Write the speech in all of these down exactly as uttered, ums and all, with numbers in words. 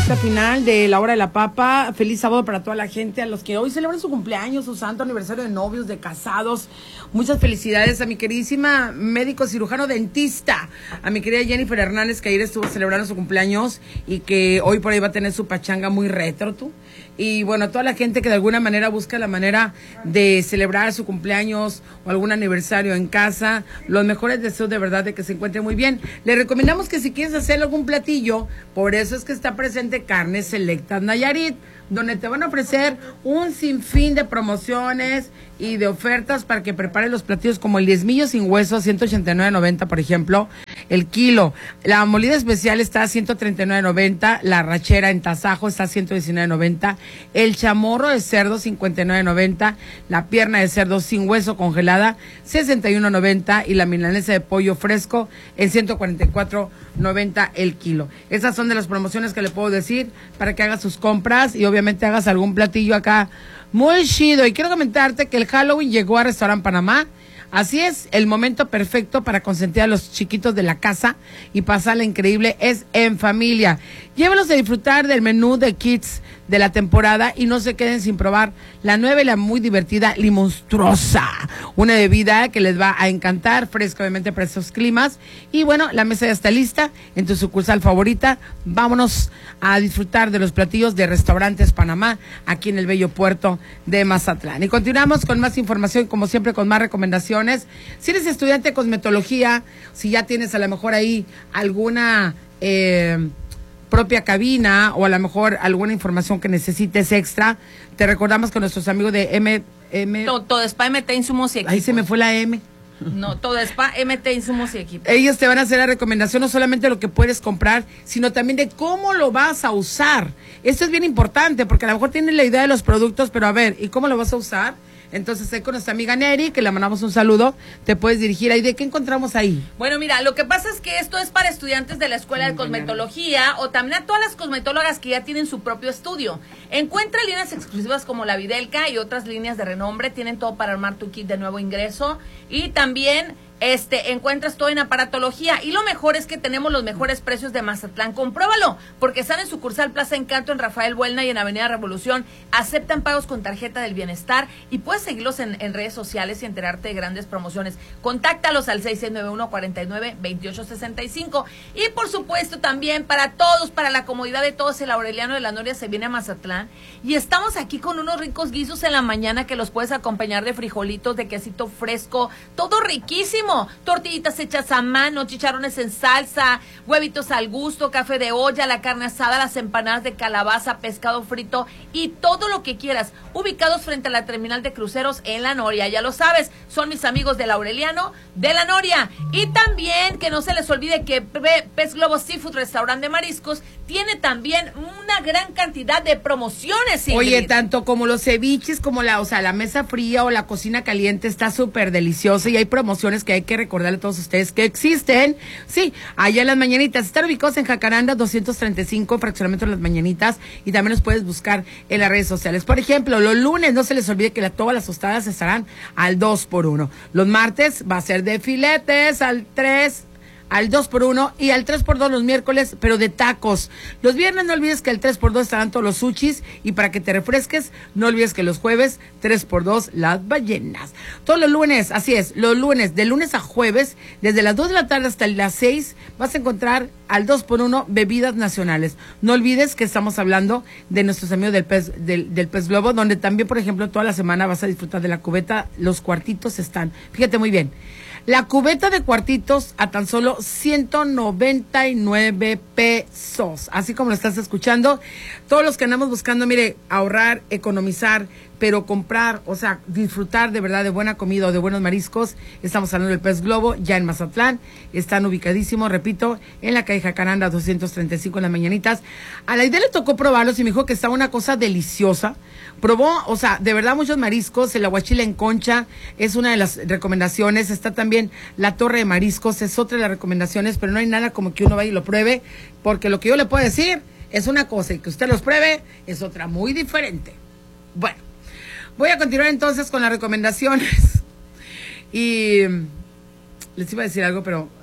recta final de la hora de la papa. Feliz sábado para toda la gente, a los que hoy celebran su cumpleaños, su santo aniversario de novios, de casados. Muchas felicidades a mi queridísima médico cirujano dentista, a mi querida Jennifer Hernández, que ayer estuvo celebrando su cumpleaños y que hoy por ahí va a tener su pachanga muy retro, tú. Y bueno, toda la gente que de alguna manera busca la manera de celebrar su cumpleaños o algún aniversario en casa, los mejores deseos de verdad de que se encuentre muy bien. Le recomendamos que si quieres hacer algún platillo, por eso es que está presente Carnes Selectas Nayarit, donde te van a ofrecer un sinfín de promociones y de ofertas para que prepares los platillos, como el diezmillo sin hueso, ciento ochenta y nueve noventa, por ejemplo, el kilo. La molida especial está a ciento treinta y nueve noventa, la rachera en tasajo está a ciento diecinueve noventa, el chamorro de cerdo cincuenta y nueve noventa, la pierna de cerdo sin hueso congelada sesenta y uno noventa y la milanesa de pollo fresco en ciento cuarenta y cuatro noventa el kilo. Esas son de las promociones que le puedo decir para que hagas sus compras y obviamente hagas algún platillo acá muy chido. Y quiero comentarte que el Halloween llegó a Restaurant Panamá. Así es, el momento perfecto para consentir a los chiquitos de la casa y pasarla increíble es en familia. Llévalos a disfrutar del menú de Kids de la temporada y no se queden sin probar la nueva y la muy divertida Limonstruosa, una bebida que les va a encantar, fresca obviamente para estos climas. Y bueno, la mesa ya está lista en tu sucursal favorita. Vámonos a disfrutar de los platillos de Restaurantes Panamá aquí en el bello puerto de Mazatlán. Y continuamos con más información, como siempre, con más recomendaciones. Si eres estudiante de cosmetología, si ya tienes a lo mejor ahí alguna eh, propia cabina o a lo mejor alguna información que necesites extra, te recordamos que nuestros amigos de M... M todo, todo Spa M T Insumos y Equipos. Ahí se me fue la M. No, todo Spa M T Insumos y Equipos. Ellos te van a hacer la recomendación no solamente de lo que puedes comprar, sino también de cómo lo vas a usar. Esto es bien importante porque a lo mejor tienes la idea de los productos, pero a ver, ¿y cómo lo vas a usar? Entonces, ahí con nuestra amiga Neri, que le mandamos un saludo, te puedes dirigir ahí. ¿De qué encontramos ahí? Bueno, mira, lo que pasa es que esto es para estudiantes de la Escuela de Cosmetología o también a todas las cosmetólogas que ya tienen su propio estudio. Encuentra líneas exclusivas como la Videlka y otras líneas de renombre. Tienen todo para armar tu kit de nuevo ingreso. Y también este encuentras todo en aparatología. Y lo mejor es que tenemos los mejores precios de Mazatlán. Compruébalo, porque están en sucursal Plaza Encanto, en Rafael Buelna y en Avenida Revolución. Aceptan pagos con tarjeta del bienestar y puedes seguirlos en, en redes sociales y enterarte de grandes promociones. Contáctalos al seis seis nueve uno, cuatro nueve, dos ocho seis cinco. Y por supuesto también para todos, para la comodidad de todos, el Aureliano de la Noria se viene a Mazatlán. Y estamos aquí con unos ricos guisos en la mañana que los puedes acompañar de frijolitos, de quesito fresco, todo riquísimo. Tortillitas hechas a mano, chicharrones en salsa, huevitos al gusto, café de olla, la carne asada, las empanadas de calabaza, pescado frito y todo lo que quieras. Ubicados frente a la terminal de cruceros en La Noria. Ya lo sabes, son mis amigos del Aureliano de La Noria. Y también que no se les olvide que Pez Globo Seafood, restaurante de mariscos, tiene también una gran cantidad de promociones. Ingrid. Oye, tanto como los ceviches, como la, o sea, la mesa fría o la cocina caliente está súper deliciosa y hay promociones que hay que recordarle a todos ustedes que existen. Sí, allá en Las Mañanitas. Están ubicados en Jacaranda doscientos treinta y cinco, fraccionamiento de Las Mañanitas, y también los puedes buscar en las redes sociales. Por ejemplo, los lunes no se les olvide que la, todas las tostadas estarán al dos por uno. Los martes va a ser de filetes al tres, al dos por uno y al tres por dos los miércoles, pero de tacos. Los viernes no olvides que al tres por dos estarán todos los sushis y para que te refresques, no olvides que los jueves tres por dos las ballenas. Todos los lunes, así es, los lunes, de lunes a jueves, desde las dos de la tarde hasta las seis, vas a encontrar al dos por uno bebidas nacionales. No olvides que estamos hablando de nuestros amigos del pez, del, del pez globo, donde también, por ejemplo, toda la semana vas a disfrutar de la cubeta. Los cuartitos están, fíjate muy bien, la cubeta de cuartitos a tan solo ciento noventa y nueve pesos. Así como lo estás escuchando, todos los que andamos buscando, mire, ahorrar, economizar, pero comprar, o sea, disfrutar de verdad de buena comida o de buenos mariscos, estamos hablando del Pez Globo, ya en Mazatlán. Están ubicadísimos, repito, en la calle Jacaranda doscientos treinta y cinco en Las Mañanitas. A la idea le tocó probarlos y me dijo que estaba una cosa deliciosa. Probó, o sea, de verdad muchos mariscos. El aguachile en concha es una de las recomendaciones. Está también la torre de mariscos, es otra de las recomendaciones, pero no hay nada como que uno vaya y lo pruebe, porque lo que yo le puedo decir es una cosa y que usted los pruebe es otra muy diferente. Bueno, voy a continuar entonces con las recomendaciones. Y les iba a decir algo, pero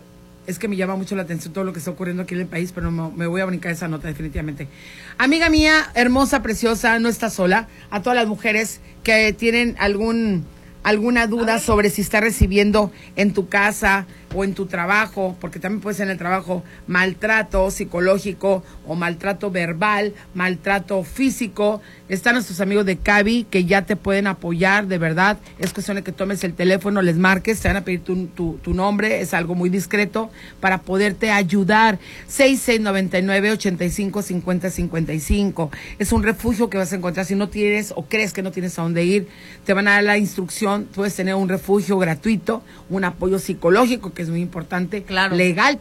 es que me llama mucho la atención todo lo que está ocurriendo aquí en el país, pero me, me voy a brincar esa nota definitivamente. Amiga mía, hermosa, preciosa, no estás sola. A todas las mujeres que tienen algún alguna duda sobre si está recibiendo en tu casa o en tu trabajo, porque también puede ser en el trabajo, maltrato psicológico o maltrato verbal, maltrato físico, están nuestros amigos de Cavi que ya te pueden apoyar, de verdad. Es cuestión de que tomes el teléfono, les marques, te van a pedir tu, tu, tu nombre, es algo muy discreto para poderte ayudar. seis seis nueve nueve, ocho cinco, cinco cero cinco cinco. Es un refugio que vas a encontrar si no tienes o crees que no tienes a dónde ir. Te van a dar la instrucción, puedes tener un refugio gratuito, un apoyo psicológico que es muy importante, claro. legal